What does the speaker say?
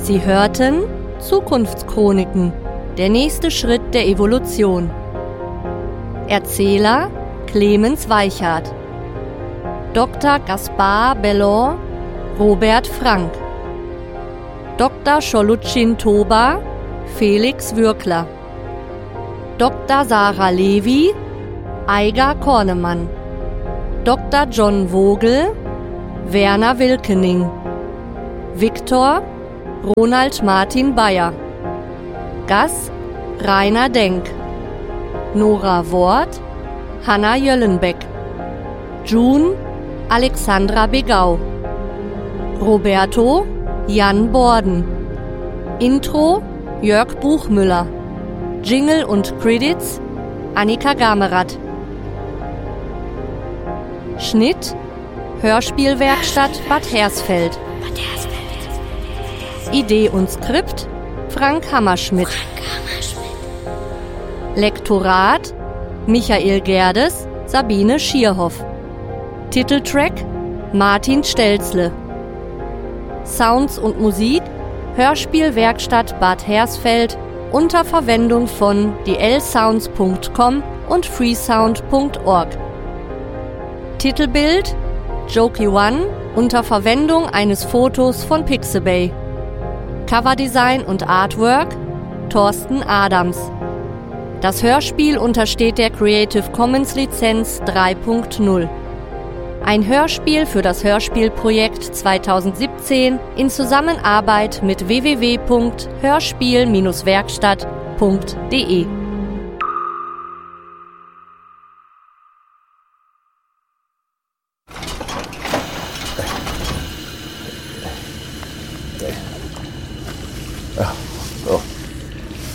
Sie hörten Zukunftschroniken, der nächste Schritt der Evolution. Erzähler Clemens Weichert. Dr. Gaspar Bellon, Robert Frank. Dr. Choluchin Toba, Felix Würkler. Dr. Sarah Levy, Aiga Kornemann. Dr. John Vogel, Werner Wilkening. Viktor, Ronald Martin Bayer. Gas, Rainer Denk. Nora Wort, Hanna Jöllenbeck. June, Alexandra Begau. Roberto, Jan Borden. Intro, Jörg Buchmüller. Jingle und Credits, Annika Gamerath. Schnitt, Hörspielwerkstatt Bad Hersfeld. Idee und Skript, Frank Hammerschmidt. Lektorat, Michael Gerdes, Sabine Schierhoff. Titeltrack, Martin Stelzle. Sounds und Musik, Hörspielwerkstatt Bad Hersfeld unter Verwendung von dlsounds.com und freesound.org. Titelbild, Jokey One unter Verwendung eines Fotos von Pixabay. Coverdesign und Artwork, Thorsten Adams. Das Hörspiel untersteht der Creative Commons Lizenz 3.0. Ein Hörspiel für das Hörspielprojekt 2017 in Zusammenarbeit mit www.hörspiel-werkstatt.de. Ja.